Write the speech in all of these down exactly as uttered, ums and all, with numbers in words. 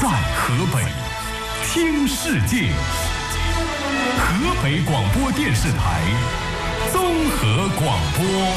在河北听世界。河北广播电视台综合广播。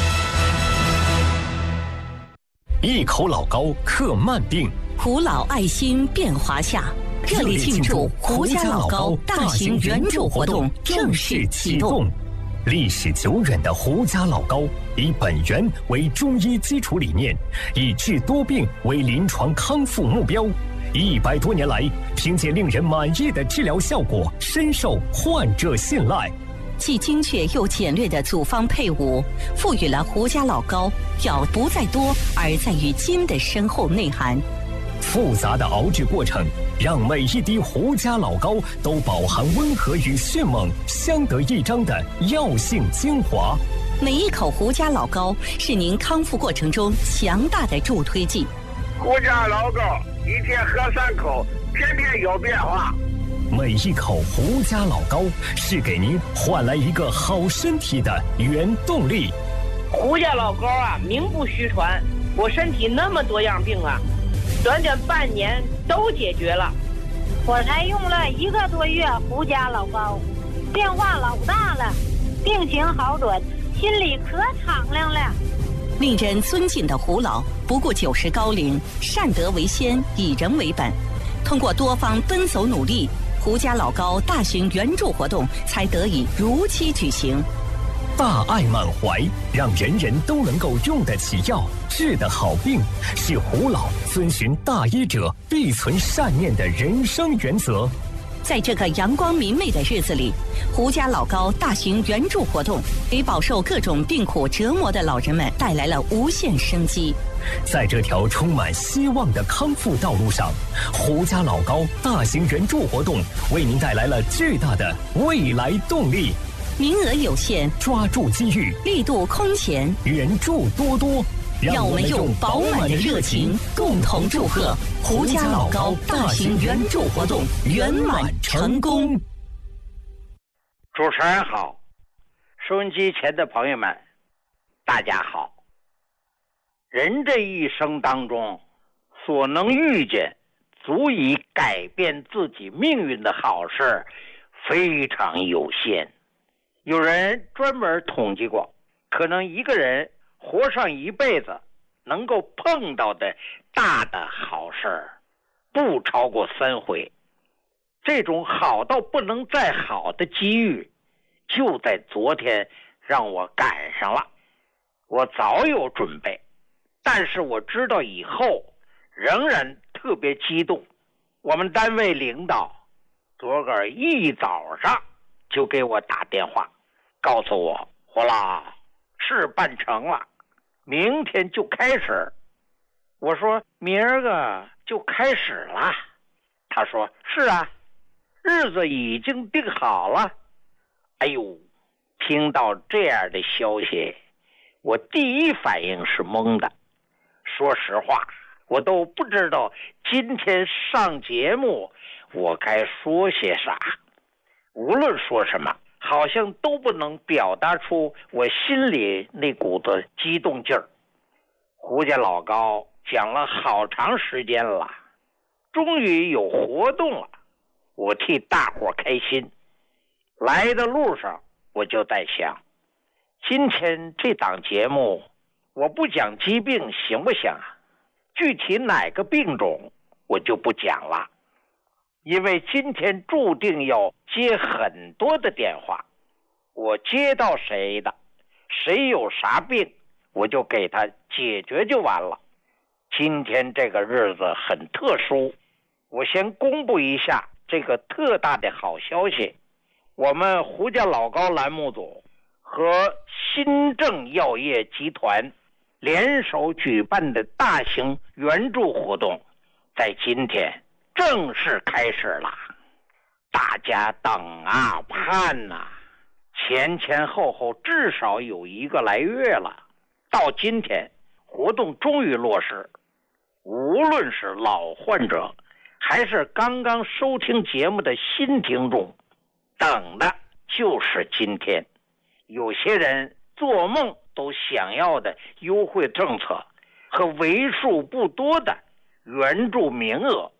一口老高克慢病， 胡老爱心变华夏。热烈庆祝胡家老高大型援助活动正式启动。 历史久远的胡家老高，以本源为中医基础理念，以治多病为临床康复目标。一百多年来，凭借令人满意的治疗效果，深受患者信赖。 既精确又简略的组方配伍，赋予了胡家老高药不在多，而在于精的深厚内涵。 复杂的熬制过程，让每一滴胡家老高都饱含温和与迅猛相得益彰的药性精华。 每一口胡家老高是您康复过程中强大的助推剂。 胡家老高一天喝三口，天天有变化。 每一口胡家老高是给您换来一个好身体的原动力。 胡家老高啊，名不虚传，我身体那么多样病啊，短短半年都解决了。 我才用了一个多月胡家老高，变化老大了，病情好转，心里可敞亮了。 令人尊敬的胡老，不顾九十高龄，善德为先，以人为本。通过多方奔走努力，胡家老高大型援助活动才得以如期举行。 大爱满怀，让人人都能够用得起药，治得好病，是胡老遵循大医者必存善念的人生原则。 在这个阳光明媚的日子里，胡家老高大型援助活动给饱受各种病苦折磨的老人们带来了无限生机。 在这条充满希望的康复道路上，胡家老高大型援助活动为您带来了巨大的未来动力。 名额有限， 抓住机遇， 力度空前， 援助多多。 让我们用饱满的热情，共同祝贺胡家老高大型援助活动圆满成功。 主持人好，收音机前的朋友们，大家好。人这一生当中，所能遇见足以改变自己命运的好事非常有限。有人专门统计过，可能一个人活上一辈子能够碰到的大的好事不超过三回。这种好到不能再好的机遇，就在昨天让我赶上了。我早有准备，但是我知道以后仍然特别激动。我们单位领导昨个一早上就给我打电话，告诉我胡老事办成了，明天就开始。我说明儿个就开始了。他说是啊，日子已经定好了。哎呦，听到这样的消息，我第一反应是懵的。说实话，我都不知道今天上节目我该说些啥。无论说什么，好像都不能表达出我心里那股子激动劲儿。胡家老高讲了好长时间了，终于有活动了，我替大伙开心。来的路上我就在想，今天这档节目我不讲疾病行不行啊？具体哪个病种我就不讲了，因为今天注定要接很多的电话。我接到谁的，谁有啥病，我就给他解决就完了。今天这个日子很特殊，我先公布一下这个特大的好消息。我们胡家老高栏目组和新政药业集团联手举办的大型援助活动在今天正式开始了。大家等啊盼啊，前前后后至少有一个来月了。到今天活动终于落实，无论是老患者还是刚刚收听节目的新听众，等的就是今天。有些人做梦都想要的优惠政策和为数不多的援助名额，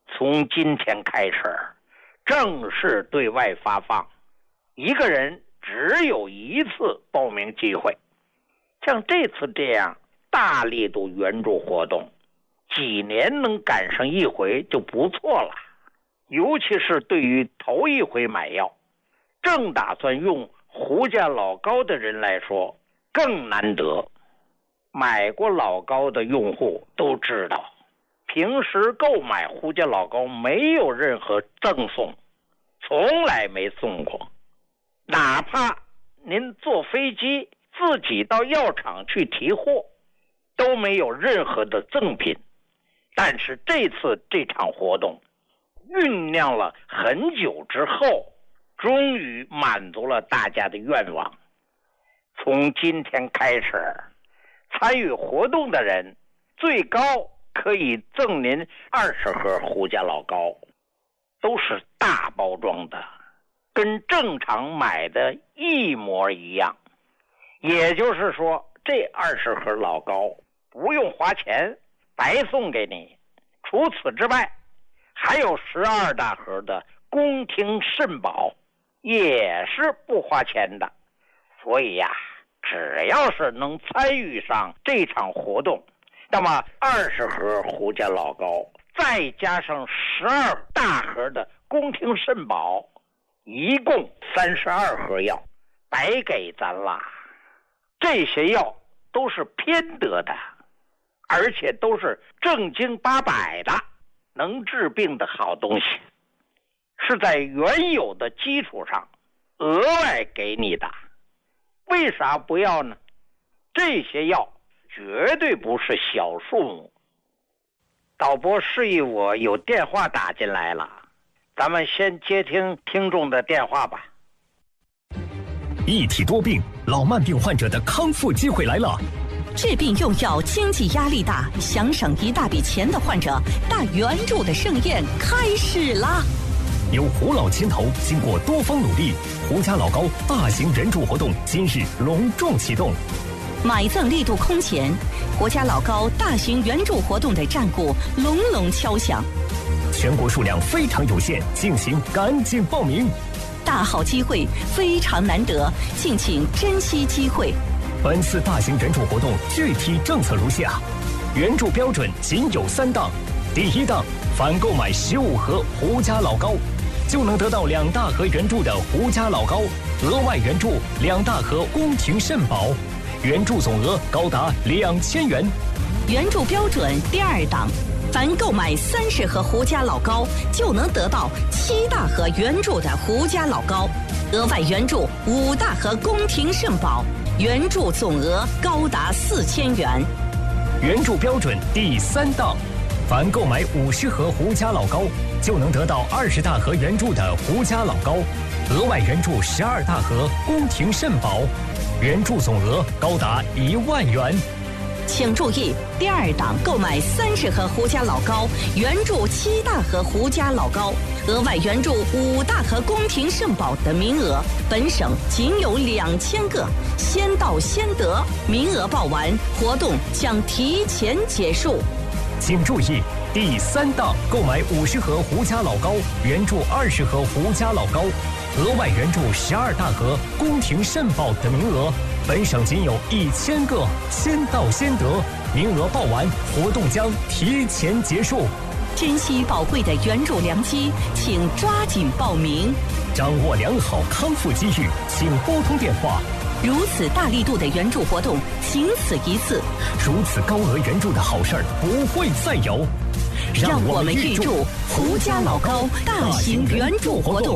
从今天开始正式对外发放，一个人只有一次报名机会。像这次这样大力度援助活动，几年能赶上一回就不错了。尤其是对于头一回买药，正打算用胡家老高的人来说更难得。买过老高的用户都知道，平时购买胡家老高没有任何赠送，从来没送过。哪怕您坐飞机自己到药厂去提货，都没有任何的赠品。但是这次这场活动酝酿了很久之后，终于满足了大家的愿望。从今天开始，参与活动的人最高可以赠您二十盒胡家老高，都是大包装的，跟正常买的一模一样。也就是说，这二十盒老高不用花钱，白送给你。除此之外，还有十二大盒的宫廷肾宝，也是不花钱的。所以呀、啊，只要是能参与上这场活动，那么二十盒胡家老高再加上十二大盒的宫廷肾宝，一共三十二盒药，白给咱了。这些药都是偏得的，而且都是正经八百的能治病的好东西，是在原有的基础上额外给你的。为啥不要呢？这些药绝对不是小数目。导播示意我有电话打进来了，咱们先接听听众的电话吧。 一体多病，老慢病患者的康复机会来了。 治病用药经济压力大，想省一大笔钱的患者，大援助的盛宴开始啦！ 由胡老牵头，经过多方努力，胡家老高大型援助活动今日隆重启动。 买赠力度空前，胡家老高大型援助活动的战鼓隆隆敲响。 全国数量非常有限，敬请赶紧报名。 大好机会非常难得，敬请珍惜机会。 本次大型援助活动具体政策如下：援助标准仅有三档。第一档，反购买十五盒胡家老高，就能得到两大盒援助的胡家老高，额外援助两大盒宫廷肾宝，援助总额高达两千元。 援助标准第二档，凡购买三十盒胡家老高，就能得到七大盒援助的胡家老高，额外援助五大盒宫廷肾宝，援助总额高达四千元。 援助标准第三档，凡购买五十盒胡家老高，就能得到二十大盒援助的胡家老高，额外援助十二大盒宫廷肾宝，援助总额高达一万元。 请注意，第二档购买三十盒胡家老高，援助七大盒胡家老高，额外援助五大盒宫廷肾宝的名额，本省仅有两千个，先到先得，名额报完，活动将提前结束。 请注意，第三档购买五十盒胡家老高，援助二十盒胡家老高，额外援助十二大盒宫廷肾宝的名额，本省仅有一千个，先到先得，名额报完，活动将提前结束。 珍惜宝贵的援助良机，请抓紧报名。 掌握良好康复机遇，请拨通电话。 如此大力度的援助活动，仅此一次。 如此高额援助的好事儿不会再有。 让我们预祝胡家老高大型援助活动